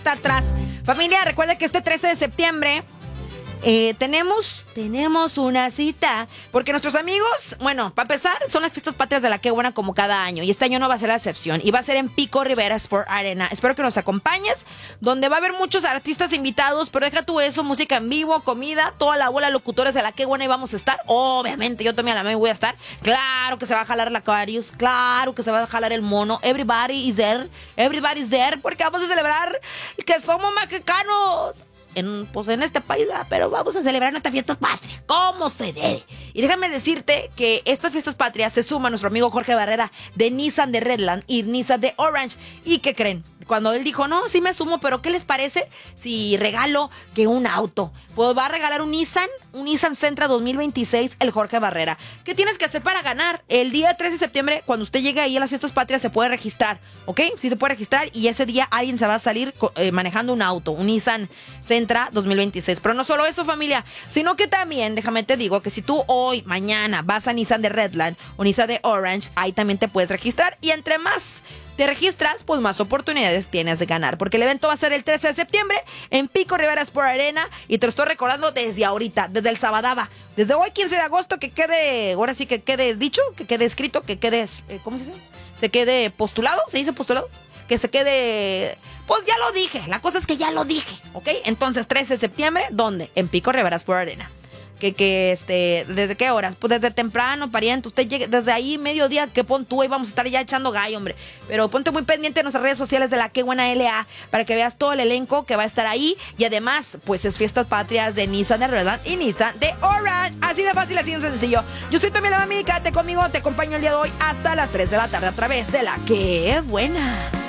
pata atrás. Familia, recuerda que este 13 de septiembre tenemos una cita, porque nuestros amigos, bueno, para empezar, son las fiestas patrias de la Qué Buena como cada año, y este año no va a ser la excepción, y va a ser en Pico Rivera Sport Arena. Espero que nos acompañes, donde va a haber muchos artistas invitados, pero deja tú eso, música en vivo, comida, toda la bola de locutores de la Qué Buena, y vamos a estar, obviamente, yo también a la vez voy a estar, claro que se va a jalar la Aquarius, claro que se va a jalar el mono, everybody's there, porque vamos a celebrar que somos mexicanos. Pues en este país, pero vamos a celebrar nuestras fiestas patrias, como se debe. Y déjame decirte que estas fiestas patrias se suma a nuestro amigo Jorge Barrera de Nissan de Redland y Nissan de Orange. ¿Y qué creen? Cuando él dijo, no, sí me sumo, pero ¿qué les parece si regalo que un auto? Pues va a regalar un Nissan Sentra 2026, el Jorge Barrera. ¿Qué tienes que hacer para ganar? El día 13 de septiembre, cuando usted llegue ahí a las fiestas patrias, se puede registrar, ¿ok? Sí se puede registrar, y ese día alguien se va a salir manejando un auto, un Nissan Sentra 2026. Pero no solo eso, familia, sino que también, déjame te digo, que si tú hoy, mañana, vas a Nissan de Redland o Nissan de Orange, ahí también te puedes registrar, y entre más te registras, pues más oportunidades tienes de ganar, porque el evento va a ser el 13 de septiembre en Pico Rivera Sport Arena, y te lo estoy recordando desde ahorita, desde el Sabadaba, desde hoy 15 de agosto, que quede, ahora sí que quede dicho, que quede escrito, que quede, ¿cómo se dice? Se quede postulado, ¿se dice postulado? Que se quede, pues ya lo dije, la cosa es que ya lo dije, ¿ok? Entonces 13 de septiembre, ¿dónde? En Pico Rivera Sport Arena. ¿Desde qué horas? Pues desde temprano, pariente, usted llegue, desde ahí, mediodía, que pon tú, y vamos a estar ya echando gallo, hombre. Pero ponte muy pendiente en nuestras redes sociales de la Qué Buena LA, para que veas todo el elenco que va a estar ahí, y además, pues es fiestas patrias de Nissan de Redland y Nissan de Orange. Así de fácil, así de sencillo. Yo soy tu amiga Mami, quédate conmigo, te acompaño el día de hoy hasta las 3 de la tarde a través de la Qué Buena.